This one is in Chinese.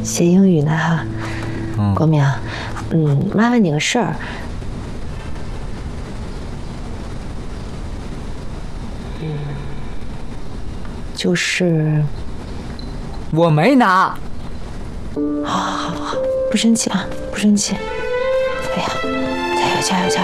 学英语呢哈。国明，妈问你个事儿。就是我没拿。 好，不生气啊，不生气。哎呀，加油！